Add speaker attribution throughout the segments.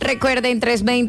Speaker 1: Recuerden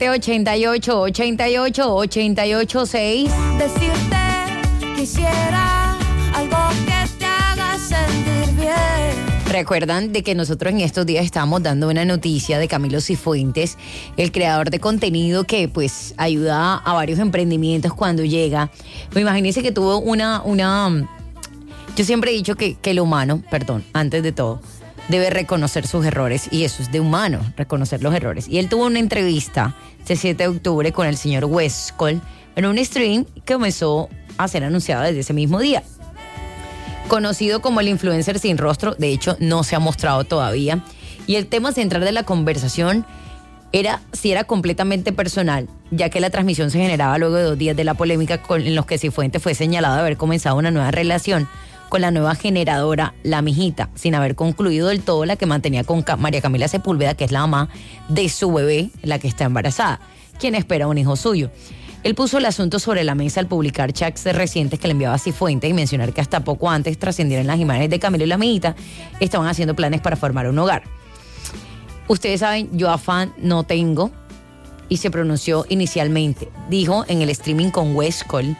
Speaker 1: 320-88-88-6.
Speaker 2: Decirte quisiera algo que te haga sentir bien.
Speaker 1: Recuerdan de que nosotros en estos días estamos dando una noticia de Camilo Cifuentes, el creador de contenido que pues ayuda a varios emprendimientos cuando llega. Me imagínense que tuvo una... Yo siempre he dicho que el humano, antes de todo, debe reconocer sus errores, y eso es de humano, reconocer los errores. Y él tuvo una entrevista este 7 de octubre con el señor Westcol en un stream que comenzó a ser anunciado desde ese mismo día. Conocido como el influencer sin rostro, de hecho no se ha mostrado todavía, y el tema central de la conversación era si era completamente personal, ya que la transmisión se generaba luego de 2 días de la polémica en los que Cifuentes fue señalado de haber comenzado una nueva relación con la nueva generadora La Mijita, sin haber concluido del todo la que mantenía con María Camila Sepúlveda, que es la mamá de su bebé, la que está embarazada, quien espera un hijo suyo. Él puso el asunto sobre la mesa al publicar chats recientes que le enviaba a Cifuentes y mencionar que hasta poco antes trascendieron las imágenes de Camilo y La Mijita, estaban haciendo planes para formar un hogar. Ustedes saben, yo afán no tengo, y se pronunció inicialmente. Dijo en el streaming con Westcol,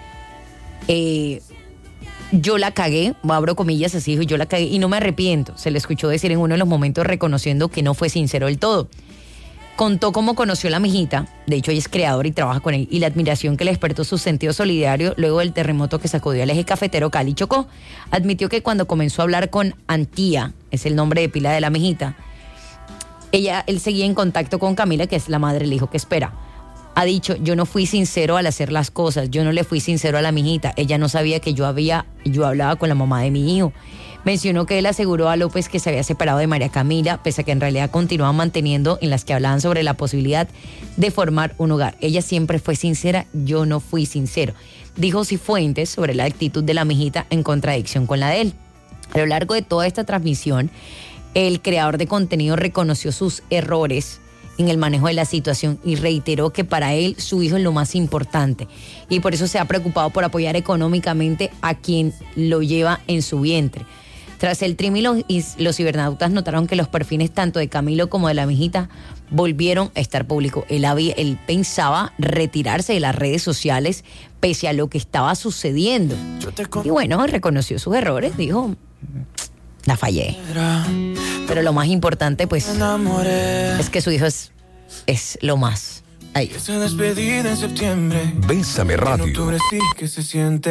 Speaker 1: yo la cagué, abro comillas, así dijo, yo la cagué y no me arrepiento. Se le escuchó decir en uno de los momentos reconociendo que no fue sincero del todo. Contó cómo conoció a La Mijita, de hecho ella es creadora y trabaja con él, y la admiración que le despertó su sentido solidario luego del terremoto que sacudió al eje cafetero Cali-Chocó. Admitió que cuando comenzó a hablar con Antía, es el nombre de pila de La Mijita, él seguía en contacto con Camila, que es la madre del hijo que espera. Ha dicho, yo no fui sincero al hacer las cosas, yo no le fui sincero a La Mijita, ella no sabía que yo hablaba con la mamá de mi hijo. Mencionó que él aseguró a López que se había separado de María Camila, pese a que en realidad continuaban manteniendo en las que hablaban sobre la posibilidad de formar un hogar. Ella siempre fue sincera, yo no fui sincero. Dijo Cifuentes sobre la actitud de La Mijita en contradicción con la de él. A lo largo de toda esta transmisión, el creador de contenido reconoció sus errores en el manejo de la situación y reiteró que para él su hijo es lo más importante y por eso se ha preocupado por apoyar económicamente a quien lo lleva en su vientre. Tras el stream, los cibernautas notaron que los perfiles tanto de Camilo como de La Mijita volvieron a estar públicos. Él pensaba retirarse de las redes sociales pese a lo que estaba sucediendo. Y bueno, reconoció sus errores, dijo, la fallé. Pero lo más importante, pues, es que su hijo es lo más. Ahí.
Speaker 3: Bésame Radio.